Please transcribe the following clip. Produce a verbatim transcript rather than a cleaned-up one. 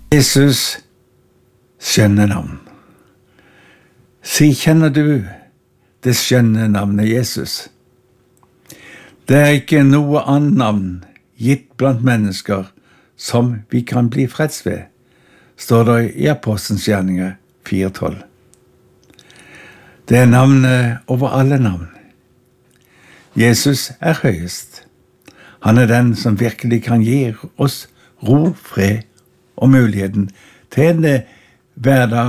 Jesus skjønne navn. Si, kjenner du det skjønne navnet Jesus? Det er ikke noe annet navn gitt blant mennesker som vi kan bli freds ved, står det i Apostelens gjerninger fire tolv. Det er navnet over alle navn. Jesus er høyest. Han er den som virkelig kan gi oss ro, fred og muligheten til en hverdag